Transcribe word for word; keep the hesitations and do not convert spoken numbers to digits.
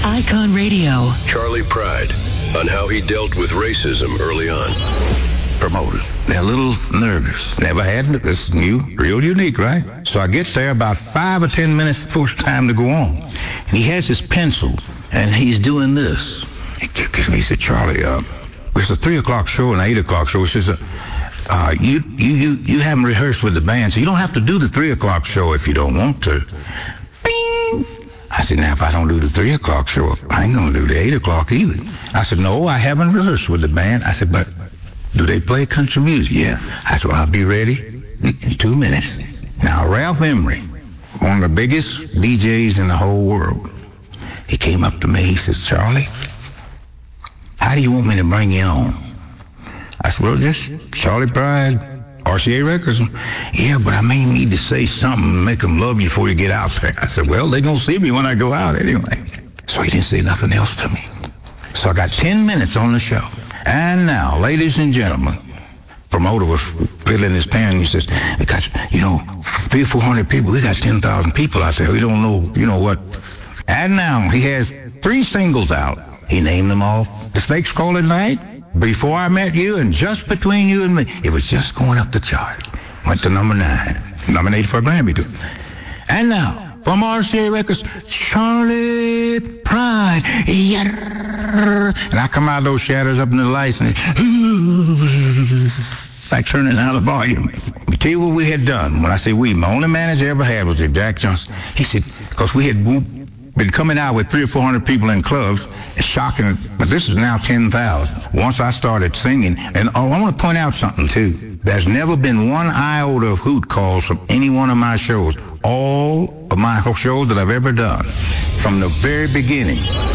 Icon Radio. Charlie Pride on how he dealt with racism early on. Promoters, they're a little nervous. Never had it. This is new, real unique, right? So I get there about five or ten minutes before it's time to go on. And he has his pencil, and he's doing this. He said, Charlie, uh, it's a three o'clock show and an eight o'clock show. He says, uh, uh, you, you, you, you haven't rehearsed with the band, so you don't have to do the three o'clock show if you don't want to. Bing! I said, now, if I don't do the three o'clock show, I ain't going to do the eight o'clock either. I said, no, I haven't rehearsed with the band. I said, but do they play country music? Yeah. I said, well, I'll be ready in two minutes. Now, Ralph Emery, one of the biggest D Js in the whole world, he came up to me. He says, Charlie, how do you want me to bring you on? I said, well, just Charlie Pride, R C A Records. Yeah, but I may need to say something and make them love you before you get out there. I said, well, they're going to see me when I go out anyway. So he didn't say nothing else to me. So I got ten minutes on the show. And now, ladies and gentlemen, promoter was fiddling his pen. He says, we got, you know, three or four hundred people. We got ten thousand people. I said, we don't know, you know what. And now he has three singles out. He named them all. The Snakes Call at Night, Before I Met You, and Just Between You and Me. It was just going up the chart. Went to number nine. Nominated for a Grammy, too. And now, from R C A Records, Charlie Pride. And I come out of those shadows up in the lights and like turning out the volume. Let me tell you what we had done. When I say we, my only manager ever had was Jack Johnson. He said, because we had been coming out with three or four hundred people in clubs, it's shocking, but this is now ten thousand. Once I started singing, and oh, I want to point out something too. There's never been one iota of hoot calls from any one of my shows. All of my shows that I've ever done, from the very beginning,